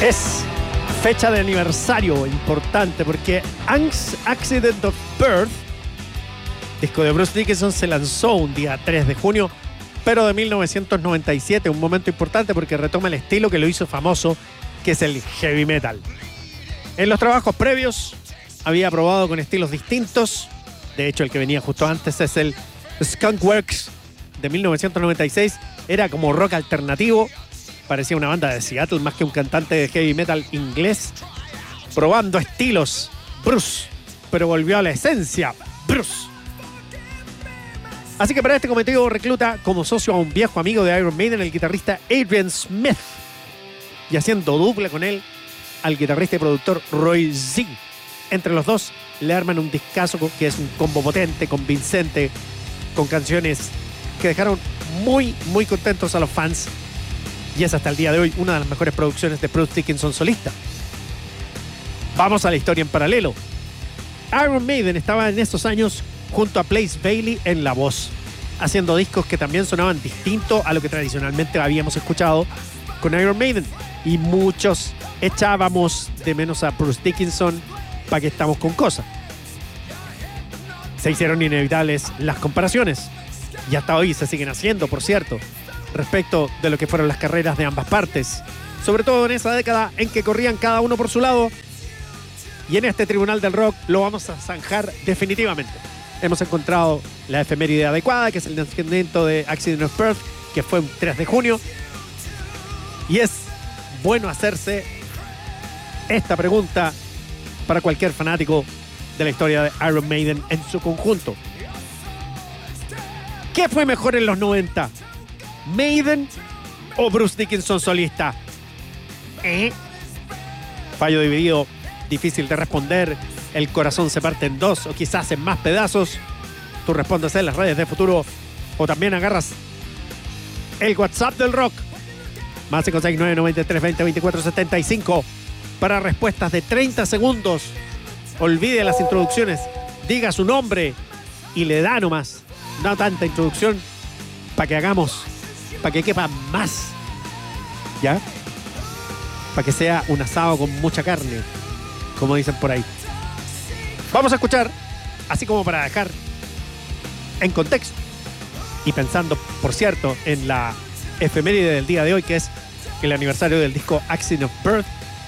Es fecha de aniversario importante porque Accident of Birth, disco de Bruce Dickinson, se lanzó un día 3 de junio, pero de 1997, un momento importante porque retoma el estilo que lo hizo famoso, que es el heavy metal. En los trabajos previos había probado con estilos distintos. De hecho, el que venía justo antes es el Skunkworks de 1996. Era como rock alternativo. Parecía una banda de Seattle más que un cantante de heavy metal inglés. Probando estilos Bruce, pero volvió a la esencia Bruce. Así que para este cometido recluta como socio a un viejo amigo de Iron Maiden, el guitarrista Adrian Smith. Y haciendo dupla con él al guitarrista y productor Roy Z. Entre los dos le arman un discazo que es un combo potente, convincente, con canciones que dejaron muy, muy contentos a los fans. Y es hasta el día de hoy una de las mejores producciones de Bruce Dickinson solista. Vamos a la historia en paralelo. Iron Maiden estaba en estos años junto a Blaze Bayley en la voz, haciendo discos que también sonaban distinto a lo que tradicionalmente habíamos escuchado con Iron Maiden. Y muchos echábamos de menos a Bruce Dickinson. ¿Para qué estamos con cosas? Se hicieron inevitables las comparaciones. Y hasta hoy se siguen haciendo, por cierto, respecto de lo que fueron las carreras de ambas partes. Sobre todo en esa década en que corrían cada uno por su lado. Y en este Tribunal del Rock lo vamos a zanjar definitivamente. Hemos encontrado la efeméride adecuada, que es el nacimiento de Accident of Birth, que fue un 3 de junio. Y es bueno hacerse esta pregunta para cualquier fanático de la historia de Iron Maiden en su conjunto. ¿Qué fue mejor en los 90? ¿Maiden o Bruce Dickinson solista? Fallo dividido, difícil de responder. El corazón se parte en dos o quizás en más pedazos. Tú respondes en las redes de Futuro o también agarras el WhatsApp del rock. Más 569 93 20 24 75 para respuestas de 30 segundos. Olvide las introducciones. Diga su nombre y le da nomás. No tanta introducción para que hagamos, para que quepa más. ¿Ya? Para que sea un asado con mucha carne, como dicen por ahí. Vamos a escuchar, así como para dejar en contexto y pensando, por cierto, en la efeméride del día de hoy, que es el aniversario del disco Accident of Birth,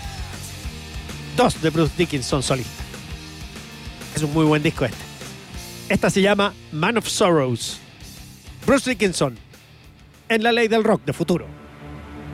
2 de Bruce Dickinson solista. Es un muy buen disco este. Esta se llama Man of Sorrows. Bruce Dickinson en la ley del rock de Futuro.